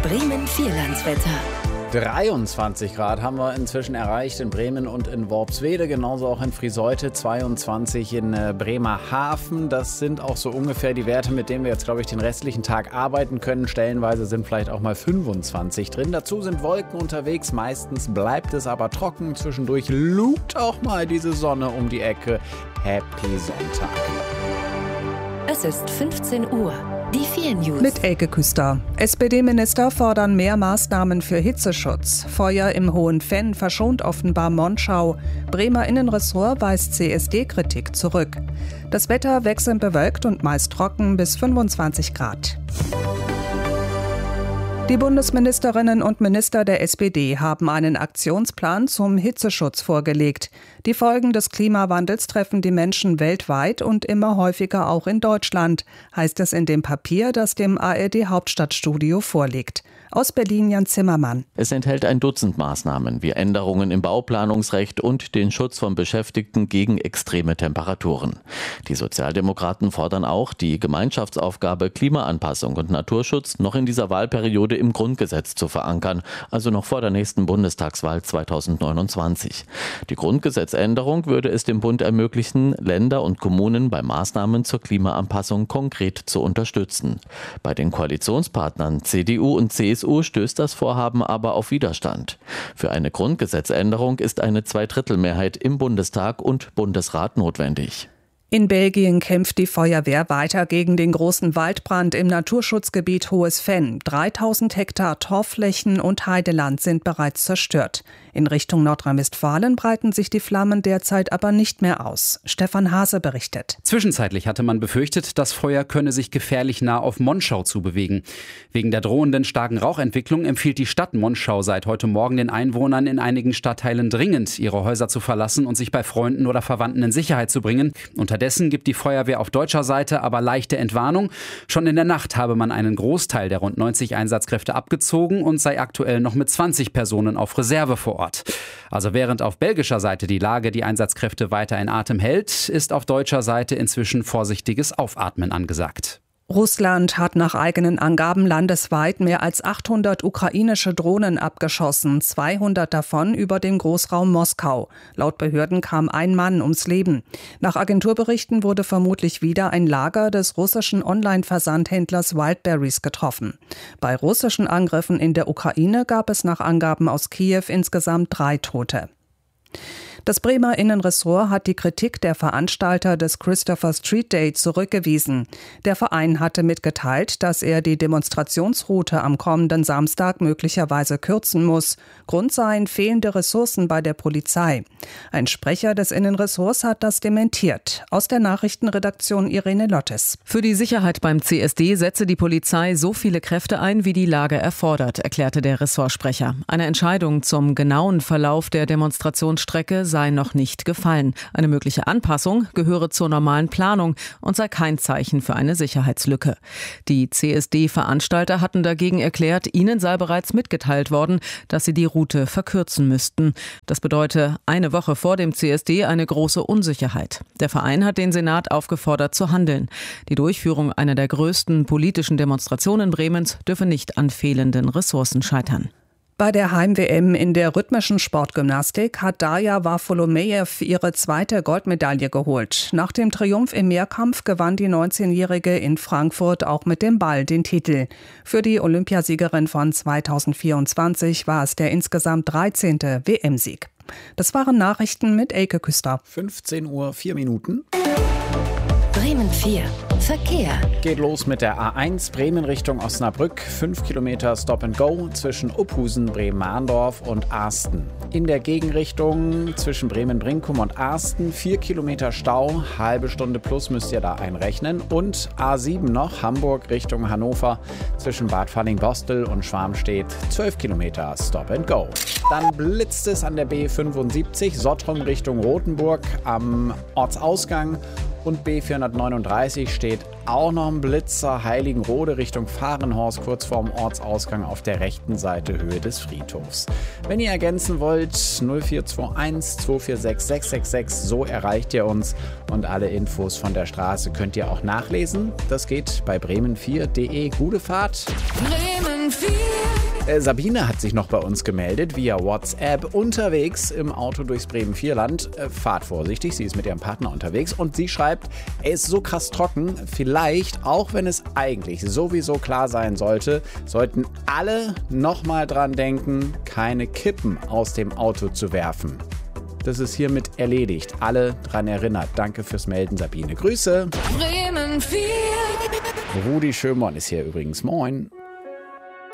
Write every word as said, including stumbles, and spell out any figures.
Bremen Vierlandswetter. dreiundzwanzig Grad haben wir inzwischen erreicht in Bremen und in Worpswede, genauso auch in Friseute, zweiundzwanzig in äh, Bremerhaven. Das sind auch so ungefähr die Werte, mit denen wir jetzt, glaube ich, den restlichen Tag arbeiten können. Stellenweise sind vielleicht auch mal fünfundzwanzig drin. Dazu sind Wolken unterwegs, meistens bleibt es aber trocken. Zwischendurch lugt auch mal diese Sonne um die Ecke. Happy Sonntag. Es ist fünfzehn Uhr. Die vier News. Mit Elke Küster. S P D-Minister fordern mehr Maßnahmen für Hitzeschutz. Feuer im Hohenfenn verschont offenbar Monschau. Bremer Innenressort weist C S D-Kritik zurück. Das Wetter wechselnd bewölkt und meist trocken bis fünfundzwanzig Grad. Die Bundesministerinnen und Minister der S P D haben einen Aktionsplan zum Hitzeschutz vorgelegt. Die Folgen des Klimawandels treffen die Menschen weltweit und immer häufiger auch in Deutschland, heißt es in dem Papier, das dem A R D-Hauptstadtstudio vorliegt. Aus Berlin Jan Zimmermann. Es enthält ein Dutzend Maßnahmen wie Änderungen im Bauplanungsrecht und den Schutz von Beschäftigten gegen extreme Temperaturen. Die Sozialdemokraten fordern auch, die Gemeinschaftsaufgabe Klimaanpassung und Naturschutz noch in dieser Wahlperiode im Grundgesetz zu verankern, also noch vor der nächsten Bundestagswahl zweitausendneunundzwanzig. Die Grundgesetzänderung würde es dem Bund ermöglichen, Länder und Kommunen bei Maßnahmen zur Klimaanpassung konkret zu unterstützen. Bei den Koalitionspartnern C D U und C S U stößt das Vorhaben aber auf Widerstand. Für eine Grundgesetzänderung ist eine Zweidrittelmehrheit im Bundestag und Bundesrat notwendig. In Belgien kämpft die Feuerwehr weiter gegen den großen Waldbrand im Naturschutzgebiet Hohes Fenn. dreitausend Hektar Torfflächen und Heideland sind bereits zerstört. In Richtung Nordrhein-Westfalen breiten sich die Flammen derzeit aber nicht mehr aus. Stefan Hase berichtet. Zwischenzeitlich hatte man befürchtet, das Feuer könne sich gefährlich nah auf Monschau zubewegen. Wegen der drohenden starken Rauchentwicklung empfiehlt die Stadt Monschau seit heute Morgen den Einwohnern in einigen Stadtteilen dringend, ihre Häuser zu verlassen und sich bei Freunden oder Verwandten in Sicherheit zu bringen. Unterdessen gibt die Feuerwehr auf deutscher Seite aber leichte Entwarnung. Schon in der Nacht habe man einen Großteil der rund neunzig Einsatzkräfte abgezogen und sei aktuell noch mit zwanzig Personen auf Reserve vor Ort. Also während auf belgischer Seite die Lage die Einsatzkräfte weiter in Atem hält, ist auf deutscher Seite inzwischen vorsichtiges Aufatmen angesagt. Russland hat nach eigenen Angaben landesweit mehr als achthundert ukrainische Drohnen abgeschossen, zweihundert davon über den Großraum Moskau. Laut Behörden kam ein Mann ums Leben. Nach Agenturberichten wurde vermutlich wieder ein Lager des russischen Online-Versandhändlers Wildberries getroffen. Bei russischen Angriffen in der Ukraine gab es nach Angaben aus Kiew insgesamt drei Tote. Das Bremer Innenressort hat die Kritik der Veranstalter des Christopher Street Day zurückgewiesen. Der Verein hatte mitgeteilt, dass er die Demonstrationsroute am kommenden Samstag möglicherweise kürzen muss. Grund seien fehlende Ressourcen bei der Polizei. Ein Sprecher des Innenressorts hat das dementiert. Aus der Nachrichtenredaktion Irene Lottes. Für die Sicherheit beim C S D setze die Polizei so viele Kräfte ein, wie die Lage erfordert, erklärte der Ressortsprecher. Eine Entscheidung zum genauen Verlauf der Demonstrationsstrecke sei noch nicht gefallen. Eine mögliche Anpassung gehöre zur normalen Planung und sei kein Zeichen für eine Sicherheitslücke. Die C S D-Veranstalter hatten dagegen erklärt, ihnen sei bereits mitgeteilt worden, dass sie die Route verkürzen müssten. Das bedeute eine Woche vor dem C S D eine große Unsicherheit. Der Verein hat den Senat aufgefordert zu handeln. Die Durchführung einer der größten politischen Demonstrationen Bremens dürfe nicht an fehlenden Ressourcen scheitern. Bei der Heim-W M in der rhythmischen Sportgymnastik hat Darja Wafolomejew ihre zweite Goldmedaille geholt. Nach dem Triumph im Mehrkampf gewann die neunzehnjährige in Frankfurt auch mit dem Ball den Titel. Für die Olympiasiegerin von zweitausendvierundzwanzig war es der insgesamt dreizehnte W M-Sieg. Das waren Nachrichten mit Elke Küster. fünfzehn Uhr vier Minuten. Bremen vier. Verkehr. Geht los mit der A eins Bremen Richtung Osnabrück. fünf Kilometer Stop and Go zwischen Uphusen, Bremen-Mahndorf und Arsten. In der Gegenrichtung zwischen Bremen-Brinkum und Arsten vier Kilometer Stau. Halbe Stunde plus müsst ihr da einrechnen. Und A sieben noch, Hamburg Richtung Hannover. Zwischen Bad Falling-Bostel und Schwarmstedt zwölf Kilometer Stop and Go. Dann blitzt es an der B fünfundsiebzig, Sottrum Richtung Rothenburg am Ortsausgang. Und B vierhundertneununddreißig steht auch noch ein Blitzer, Heiligenrode Richtung Fahrenhorst, kurz vorm Ortsausgang auf der rechten Seite Höhe des Friedhofs. Wenn ihr ergänzen wollt, null vier zwei eins zwei vier sechs sechs sechs sechs, so erreicht ihr uns. Und alle Infos von der Straße könnt ihr auch nachlesen. Das geht bei bremen vier punkt de. Gute Fahrt. Bremen vier. Äh, Sabine hat sich noch bei uns gemeldet via WhatsApp. Unterwegs im Auto durchs Bremen-Vierland. Äh, fahrt vorsichtig, sie ist mit ihrem Partner unterwegs. Und sie schreibt, es ist so krass trocken. Vielleicht, auch wenn es eigentlich sowieso klar sein sollte, sollten alle nochmal dran denken, keine Kippen aus dem Auto zu werfen. Das ist hiermit erledigt. Alle dran erinnert. Danke fürs Melden, Sabine. Grüße. Bremen vier. Rudi Schömann ist hier übrigens. Moin.